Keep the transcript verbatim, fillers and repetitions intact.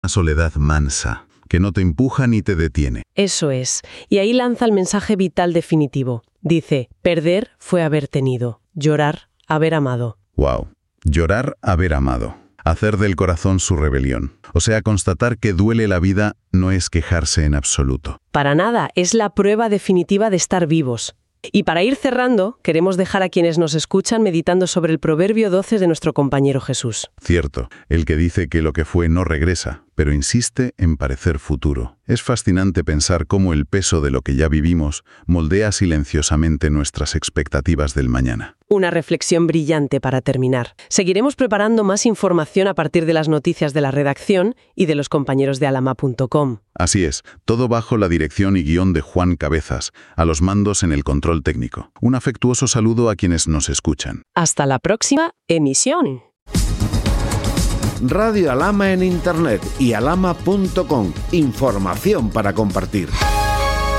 Una soledad mansa, que no te empuja ni te detiene. Eso es. Y ahí lanza el mensaje vital definitivo. Dice, perder fue haber tenido, llorar, haber amado. Wow. Llorar, haber amado. Hacer del corazón su rebelión. O sea, constatar que duele la vida no es quejarse en absoluto. Para nada, es la prueba definitiva de estar vivos. Y para ir cerrando, queremos dejar a quienes nos escuchan meditando sobre el Proverbio doce de nuestro compañero Jesús. Cierto, el que dice que lo que fue no regresa, pero insiste en parecer futuro. Es fascinante pensar cómo el peso de lo que ya vivimos moldea silenciosamente nuestras expectativas del mañana. Una reflexión brillante para terminar. Seguiremos preparando más información a partir de las noticias de la redacción y de los compañeros de alama punto com. Así es, todo bajo la dirección y guión de Juan Cabezas, a los mandos en el control técnico. Un afectuoso saludo a quienes nos escuchan. Hasta la próxima emisión. Radio Alama en Internet y alama punto com. Información para compartir.